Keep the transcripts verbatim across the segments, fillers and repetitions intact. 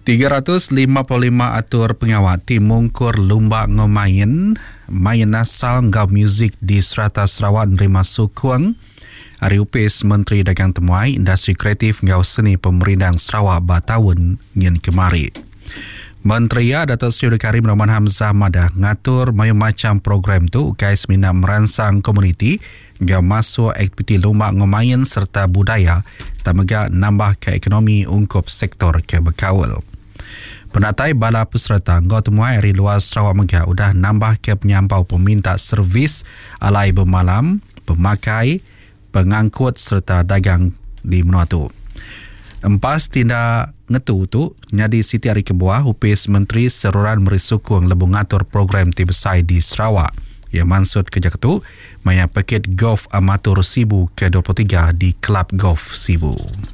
tiga ratus lima puluh lima atur pengawat di Mungkur Lumba Ngomain main asal ngau muzik di Serata Sarawak nerima sukung Hari Upis Menteri Dagang Temuai Industri Kreatif ngau seni pemerintah Sarawak batahun ngin kemari. Menteri ya Datuk Seri Karim Rahman Hamzah Madah ngatur macam-macam program tu ukais mina merangsang komuniti ngau masuk aktiviti lumba ngomain serta budaya tamaga nambah ke ekonomi ungkup sektor ke berkawal. Penatai bala peserta ngau temuai dari luar Sarawak Megah udah nambah ke penyampau peminta servis alai bermalam, pemakai, pengangkut serta dagang di menua tu. Empas tindak ngetu tu nyadi Siti Ari Kebuah Upis Menteri Seruran Merisukung lebu ngatur program tibesai di Sarawak. Ia maksud kejak tu maya paket golf amatur Sibu ke dua puluh tiga di Kelab Golf Sibu.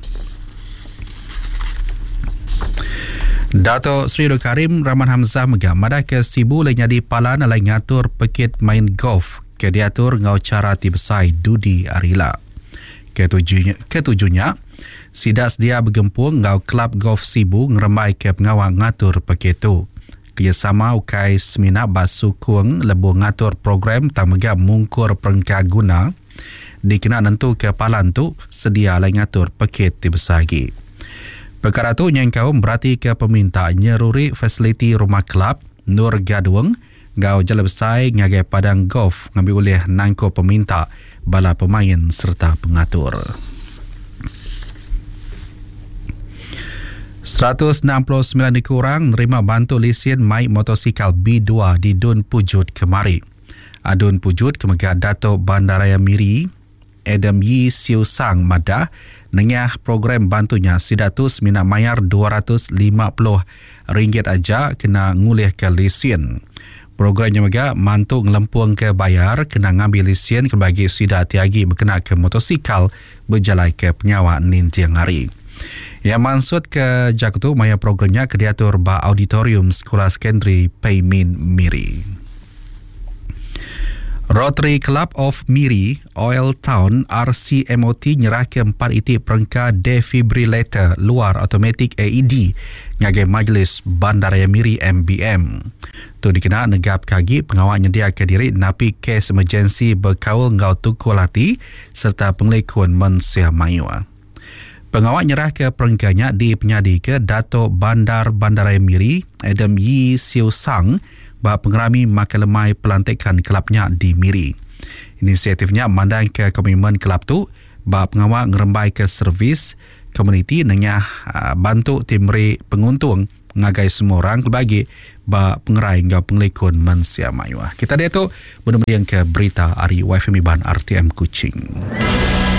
Dato' Seri Karim Rahman Hamzah Megah madah ke Sibu le nyadi palan alai ngatur paket main golf ke diatur ngau cara tibesai Dudi Arila. Ketujuhnya, ketujuhnya sidak sedia bergempur ngau Kelab Golf Sibu ngeremai ke pengawal ngatur paket tu. Kerjasama ukai semina basukung lebu ngatur program tamega mungkur perengka guna dikena nentu ke palan tu sedia alai ngatur paket tibesagi. Perkara tu yang kau berarti ke peminta nyeruri fasiliti rumah kelab Nur Gaduang ngau jala besai ngagai padang golf ngambil oleh nangko peminta bala pemain serta pengatur. seratus enam puluh sembilan dikurang nerima bantu lesen mai motosikal B dua di Dun Pujut kemari. Adun Pujut kemegah Dato' Bandaraya Miri Adam Yi Siu Sang Madah nengah program bantunya sidatus mina mayar dua ratus lima puluh ringgit aja kena ngulih ke lesen. Programnya juga mantuk ngelempung ke bayar kena ngambil lesen ke bagi sida tiagi berkena ke motosikal berjalai ke penyawa nin tiang hari. Yang maksud ke Jakarta maya programnya ke diatur ba auditorium Sekolah Sekondari Paimin Miri. Rotary Club of Miri, Oil Town, R C M O T nyerah ke empat itik perengka defibrillator luar automatik A E D ngagai Majlis Bandaraya Miri M B M. Tu dikena negap kagi pengawal nyedia ke diri napi kes emergensi berkawal ngau tukul hati serta pengelikuan mensia mayua. Pengawal nyerah ke perengkanya di penyadi ke Dato' Bandar Bandaraya Miri Adam Yi Siu Sang bah pengerami makalemai pelantikan kelabnya di Miri. Inisiatifnya mandang ke komitmen kelab tu bah pengawal ngerembai ke servis komuniti nengah uh, bantu timri penguntung ngagai semua orang bagi bah pengerai ngau pengelikun mensia mayuah. Kita dia tu benar-benar ke berita Ari Y F M Ban R T M Kuching.